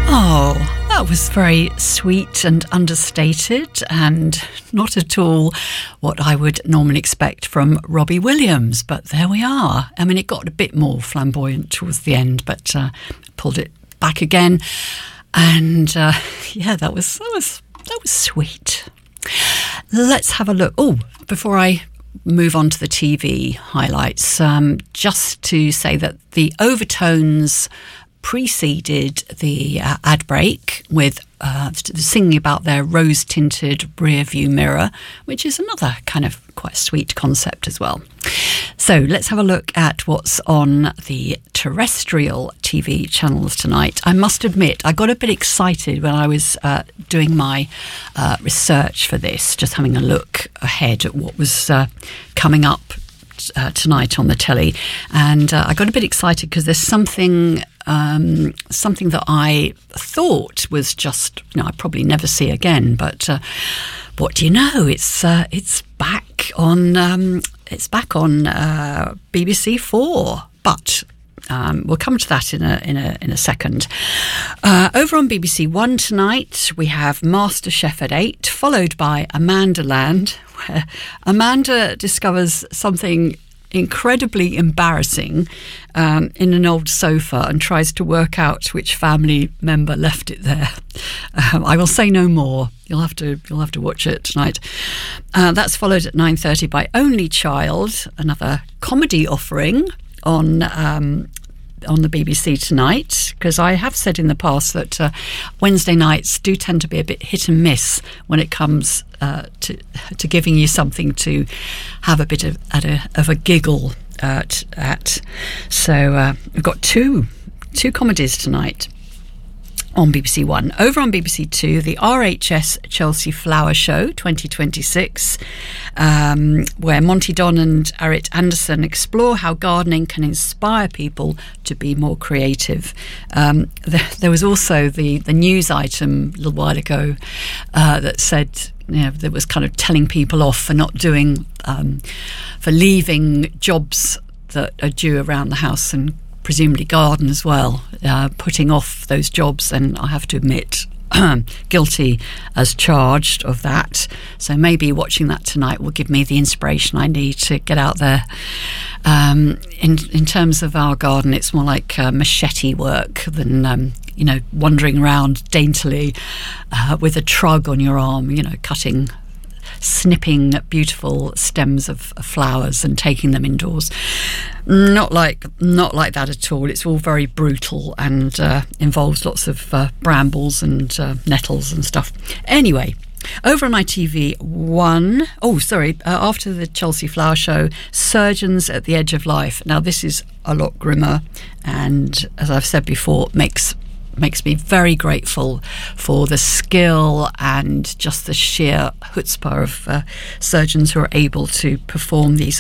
Oh, that was very sweet and understated and not at all what I would normally expect from Robbie Williams, but there we are. I mean, it got a bit more flamboyant towards the end, but pulled it back again. And that was sweet. Let's have a look. Oh, before I move on to the TV highlights, just to say that the overtones preceded the ad break with singing about their rose-tinted rear view mirror, which is another kind of quite sweet concept as well. So let's have a look at what's on the terrestrial TV channels tonight. I must admit, I got a bit excited when I was doing my research for this, just having a look ahead at what was coming up tonight on the telly, and I got a bit excited because there's something that I thought was just, I'd probably never see again, but what do you know? It's back on BBC Four, but we'll come to that in a second. Over on BBC One tonight, we have MasterChef at 8, followed by Amanda Land, where Amanda discovers something incredibly embarrassing in an old sofa and tries to work out which family member left it there. I will say no more. You'll have to watch it tonight. That's followed at 9:30 by Only Child, another comedy offering on the BBC tonight, because I have said in the past that Wednesday nights do tend to be a bit hit and miss when it comes to giving you something to have a bit of a giggle at. So we've got two comedies tonight on BBC One. Over on BBC Two, the RHS Chelsea Flower Show 2026, where Monty Don and Arit Anderson explore how gardening can inspire people to be more creative. There was also the news item a little while ago that said, that was kind of telling people off for not doing, for leaving jobs that are due around the house and presumably garden as well, putting off those jobs, and I have to admit, guilty as charged of that. So maybe watching that tonight will give me the inspiration I need to get out there. In terms of our garden, it's more like machete work than wandering around daintily with a trug on your arm, snipping beautiful stems of flowers and taking them indoors. Not like that at all. It's all very brutal and involves lots of brambles and nettles and stuff. Anyway, over on ITV1, after the Chelsea Flower Show, Surgeons at the Edge of Life. Now, this is a lot grimmer, and as I've said before, makes me very grateful for the skill and just the sheer chutzpah of surgeons who are able to perform these